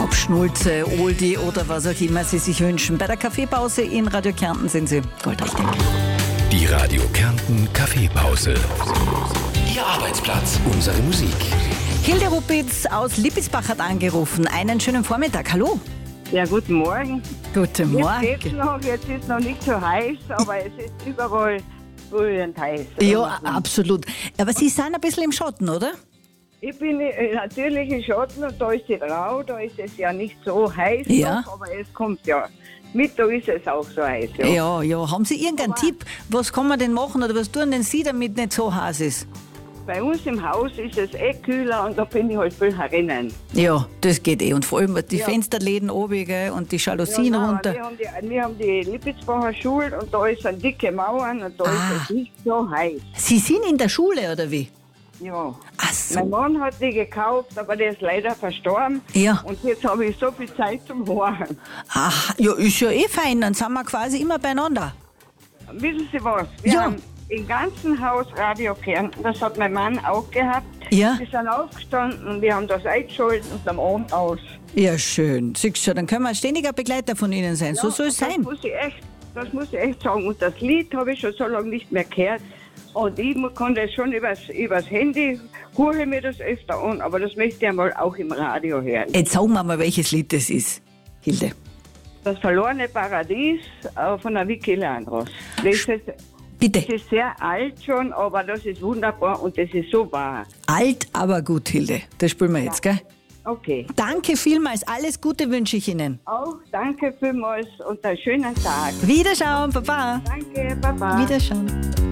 Schnulze, Oldie oder was auch immer Sie sich wünschen. Bei der Kaffeepause in Radio Kärnten sind Sie goldrichtig. Die Radio Kärnten Kaffeepause. Ihr Arbeitsplatz, unsere Musik. Hilde Ruppitz aus Lippisbach hat angerufen. Einen schönen Vormittag. Hallo. Ja, guten Morgen. Guten Morgen. Jetzt ist noch nicht so heiß, aber es ist überall brühend heiß. Ja, absolut. Aber Sie sind ein bisschen im Schatten, oder? Ich bin natürlich im Schatten und da ist die Rau, da ist es ja nicht so heiß, Ja. noch, aber es kommt ja. Mittag ist es auch so heiß. Ja. Haben Sie irgendeinen Tipp? Was kann man denn machen oder was tun denn Sie, damit nicht so heiß ist? Bei uns im Haus ist es kühler und da bin ich halt viel herinnen. Ja, das geht Und vor allem die Fensterläden oben, gell, und die Jalousien runter. Wir haben die Lippitzbacher Schule und da sind dicke Mauern und da ist es nicht so heiß. Sie sind in der Schule, oder wie? Ja. Ach so. Mein Mann hat die gekauft, aber der ist leider verstorben. Ja. Und jetzt habe ich so viel Zeit zum Horchen. Ach, ja, ist ja fein, dann sind wir quasi immer beieinander. Wissen Sie was? Wir Ja. haben im ganzen Haus Radio Kärnten, das hat mein Mann auch gehabt. Ja. Wir sind aufgestanden und wir haben das eingeschaltet und am Abend aus. Ja, schön. Siehst du, dann können wir ein ständiger Begleiter von Ihnen sein. So soll es das sein. Das muss ich echt sagen. Und das Lied habe ich schon so lange nicht mehr gehört. Und ich kann das schon übers Handy, höre ich mir das öfter an, aber das möchte ich einmal auch im Radio hören. Jetzt sagen wir mal, welches Lied das ist, Hilde. Das verlorene Paradies von der Vicky Leandros. Bitte. Das ist sehr alt schon, aber das ist wunderbar und das ist so wahr. Alt, aber gut, Hilde. Das spielen wir jetzt, gell? Okay. Danke vielmals. Alles Gute wünsche ich Ihnen. Auch danke vielmals und einen schönen Tag. Wiederschauen, Baba. Danke, Baba. Wiederschauen.